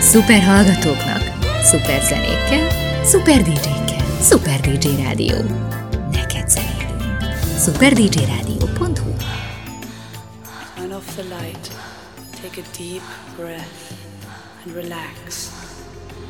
Szuper hallgatóknak, szuper zenékkel, szuper DJ-kkel, Szuper DJ Rádió. Neked zenélünk. superdjradio.hu. Turn off the light, take a deep breath and relax.